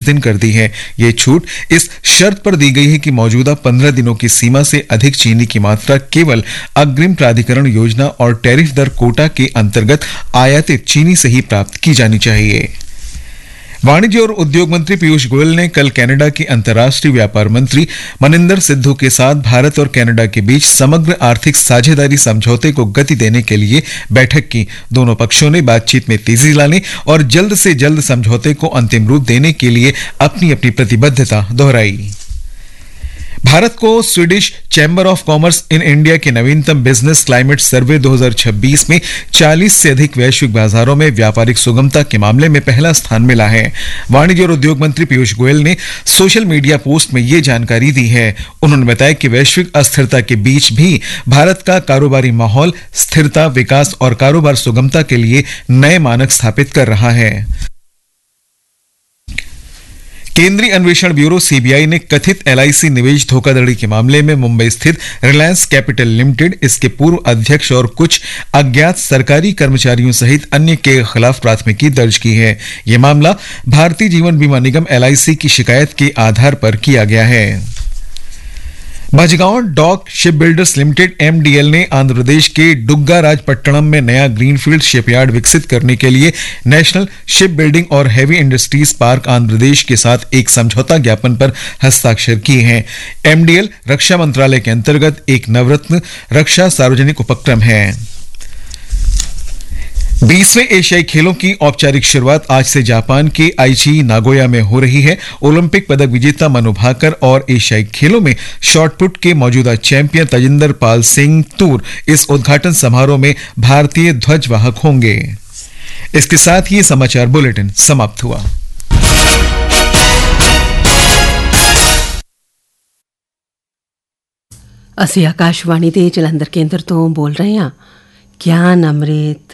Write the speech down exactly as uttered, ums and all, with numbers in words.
दिन कर दी है। ये छूट इस शर्त पर दी गई है कि मौजूदा पंद्रह दिनों की सीमा से अधिक चीनी की मात्रा केवल अग्रिम प्राधिकरण योजना और टैरिफ दर कोटा के अंतर्गत आयातित चीनी से ही प्राप्त की जानी चाहिए। वाणिज्य और उद्योग मंत्री पीयूष गोयल ने कल कनाडा के अंतर्राष्ट्रीय व्यापार मंत्री मनिंदर सिद्धू के साथ भारत और कनाडा के बीच समग्र आर्थिक साझेदारी समझौते को गति देने के लिए बैठक की। दोनों पक्षों ने बातचीत में तेजी लाने और जल्द से जल्द समझौते को अंतिम रूप देने के लिए अपनी अपनी प्रतिबद्धता दोहराई। भारत को Swedish chamber of commerce in India के नवीनतम बिजनेस क्लाइमेट सर्वे दो हज़ार छब्बीस में चालीस से अधिक वैश्विक बाजारों में व्यापारिक सुगमता के मामले में पहला स्थान मिला है। वाणिज्य और उद्योग मंत्री पीयूष गोयल ने सोशल मीडिया पोस्ट में ये जानकारी दी है। उन्होंने बताया कि वैश्विक अस्थिरता के बीच भी भारत का कारोबारी माहौल स्थिरता, विकास और कारोबार सुगमता के लिए नए मानक स्थापित कर रहा है। केंद्रीय अन्वेषण ब्यूरो सीबीआई ने कथित एलआईसी निवेश धोखाधड़ी के मामले में मुंबई स्थित रिलायंस कैपिटल लिमिटेड, इसके पूर्व अध्यक्ष और कुछ अज्ञात सरकारी कर्मचारियों सहित अन्य के खिलाफ प्राथमिकी दर्ज की है। यह मामला भारतीय जीवन बीमा निगम एलआईसी की शिकायत के आधार पर किया गया है। Majhgaon dock ship builders limited MDL ने आंध्र प्रदेश के डुग्गा राजपट्टनम में नया ग्रीनफील्ड शिपयार्ड विकसित करने के लिए नेशनल शिप बिल्डिंग और heavy industries park Andhra Pradesh के साथ एक समझौता ज्ञापन पर हस्ताक्षर किए हैं। एमडीएल रक्षा मंत्रालय के अंतर्गत एक नवरत्न रक्षा सार्वजनिक उपक्रम है। बीसवें एशियाई खेलों की औपचारिक शुरुआत आज से जापान के आइची नागोया में हो रही है। ओलंपिक पदक विजेता मनु भाकर और एशियाई खेलों में शॉटपुट के मौजूदा चैंपियन तजिंदर पाल सिंह तूर इस उद्घाटन समारोह में भारतीय ध्वजवाहक होंगे। इसके साथ ही समाचार बुलेटिन समाप्त हुआ। ਅਸੀਂ ਆਕਾਸ਼ਵਾਣੀ ਦੇ ਜਲੰਧਰ ਕੇਂਦਰ ਤੋਂ ਬੋਲ ਰਹੇ ਹਾਂ। ਗਿਆਨ ਅੰਮ੍ਰਿਤ